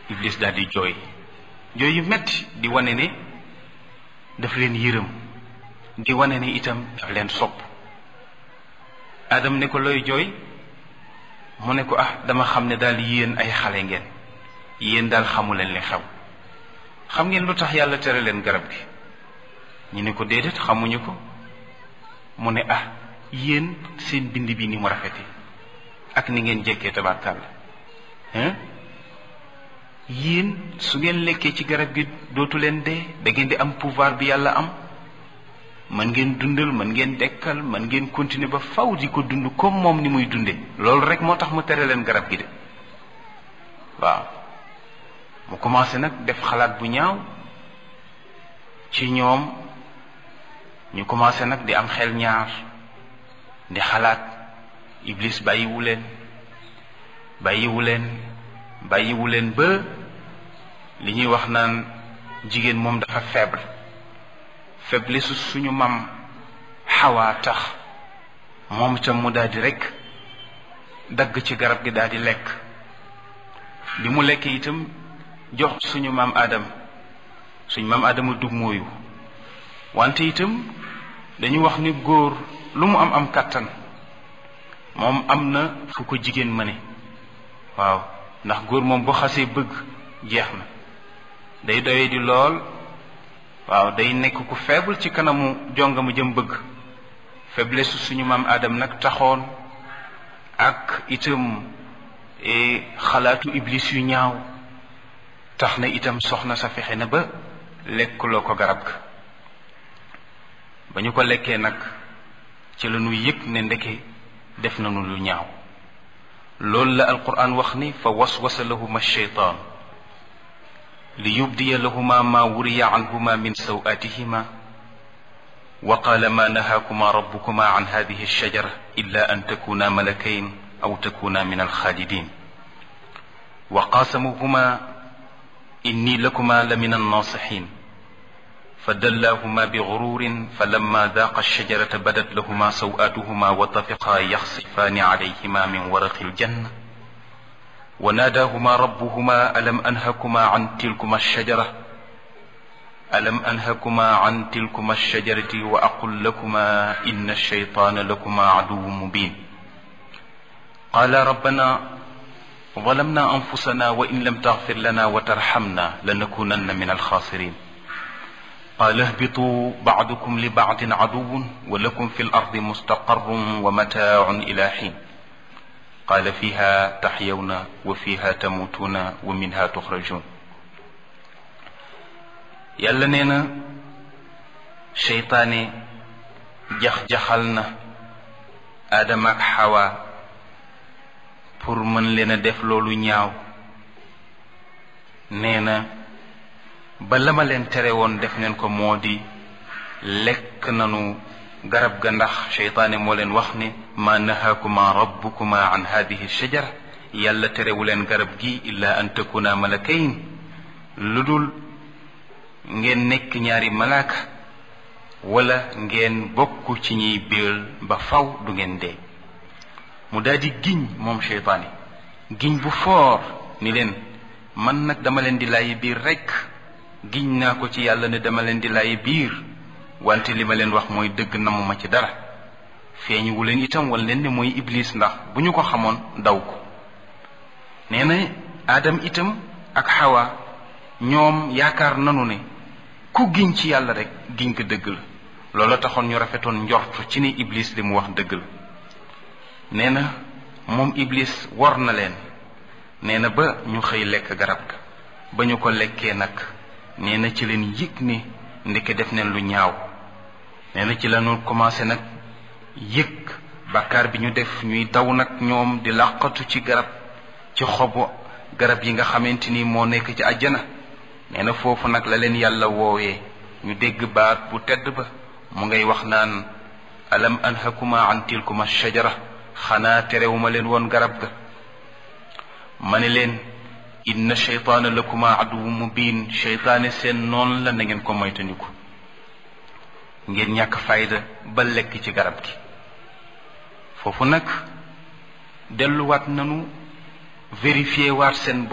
Iblis daal di jooy jooy yu metti di wane ne daf leen yërëm, di wane ne itam daf leen sopp. Adam ne ko looy jooy? mu ne ko dama xam ne daal yéen ay xale ngeen, yéen daal xamu leen li xew. xam ngeen lu tax yàlla tere leen garab gi? ñu ne ko déedéet xamuñu ko. mu ne yéen seen bind bi ni mu rafete ak ni ngeen jekkee tabarkàlla, yéen su ngeen lekkee ci garab gi dootu leen dee, da ngeen di am pouvoir bi yàlla am, mën ngeen dundal, mën ngeen dekkal, mën ngeen continuer ba faw di ko dund comme moom ni muy dunde. loolu rek moo tax mu tere leen garab gi de. waaw mu commencé nag def xalaat bu ñaaw ci ñoom. ñu commencé nag di am xel ñaar, di xalaat. Iblis bàyyiwu leen ba li ñuy wax naan jigéen moom dafa faiblesse suñu mam Xawaa tax moom itam mu daal di rek dagg ci garab gi daal di lekk. bi mu lekk itam jox suñu maam Adama dug mooyu. wante itam dañu wax ni góor lu mu am kàttan moom am na fu ko jigéen mëne. waaw ndax góor moom boo xasee bëgg jeex na, day doye di lool. waaw day nekk ku faible ci kanamu jongama jëm bëgg. faiblesse suñu maam Adam nag taxoon ak itam xalaatu iblis yu ñaaw tax na itam soxna sa fexe na ba lekkuloo ko garab ga. ba ñu ko lekkee nag ci la ñu yëg ne ndeke def nañu lu ñaaw. loolu la alquran wax ni fa waswasa lahuma shaytaan li yubdiya lahuma ma wuriya anhuma min sawatihima wa qala ma nahaakuma rabbukuma an hadihi alshajara illa an takuna malakayn aw takuna min alxaalidin wa qasamuhuma inni lakuma la min annasihin فدلاهما بغرور فلما ذاقا الشجرة بدت لهما سوآتهما وطفقا يخصفان عليهما من ورق الجنة وناداهما ربهما ألم أنهكما عن تلكما الشجرة وأقل لكما إن الشيطان لكما عدو مبين قال ربنا ظلمنا أنفسنا وإن لم تغفر لنا وترحمنا لنكونن من الخاسرين قال اهبطوا بعضكم لبعض عدو ولكم في الأرض مستقر ومتاع إلى حين قال فيها تحيون وفيها تموتون ومنها تخرجون. yàlla nee na seytaane jax-jaxal na Aadama ak Xawa pour mën leen a def loolu ñaaw. nee na ba la ma leen tere woon def neen ko moo di lekk nanu garab ga ndax seytaane moo leen wax ne ma nahaakuma rabbukuma an hadihi shajara yàlla terewu leen garab gi illa an takuna malakayn lu dul ngeen nekk ñaari malaaka wala ngeen bokk ci ñiy béel ba faw du ngeen dee. mu daldi giñ moom seytaane giñ bu foor ni leen man nag dama leen di laayi biir rekk, giñ naa ko ci yàlla ne dama leen di laayi biir, wante li ma leen wax mooy dëgg namuma ci dara. feeñuwu leen itam wala leen ne mooy iblis, ndax bu ñu ko xamoon daw ko. nee na Adam itam ak Xawa ñoom yaakaar nanu ne ku giñ ci yàlla rek giñ ko dëgg la. loola taxoon ñu rafetoon njort ci ni iblis li mu wax dëgg la. nee na moom iblis war na leen. nee na ba ñu xëy lekk garab ga. ba ñu ko lekkee nag nee na ci leen yëg ne ndeke def neen lu ñaaw. nee na ci la ñu commencé nag yëg bàkkaar bi ñu def, ñuy daw nag ñoom di làqatu ci garab, ci xobu garab yi nga xamante ni moo nekk ci àjjana. nee na foofu nag la leen yàlla woowee, ñu dégg baat bu tedd ba mu ngay wax naan alam anhakuma an tilkuma shajara, xanaa terewuma leen woon garab ga. ma ne leen inna sheytaana lakuma aduwu mubin, sheytaane seen noon la, na ngeen ko moytandiku. ngeen ñàkk fayda ba lekk ci garab gi. foofu nag delluwaat nanu vérifier waat seen